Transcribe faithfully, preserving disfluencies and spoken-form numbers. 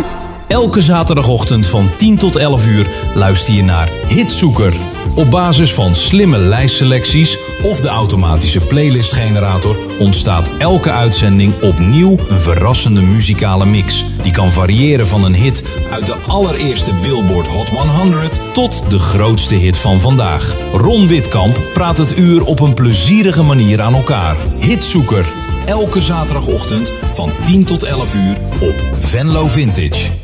Elke zaterdagochtend van tien tot elf uur luister je naar Hitzoeker. Op basis van slimme lijstselecties of de automatische playlistgenerator ontstaat elke uitzending opnieuw een verrassende muzikale mix. Die kan variëren van een hit uit de allereerste Billboard Hot honderd tot de grootste hit van vandaag. Ron Witkamp praat het uur op een plezierige manier aan elkaar. Hitzoeker, elke zaterdagochtend van tien tot elf uur op Venlo Vintage.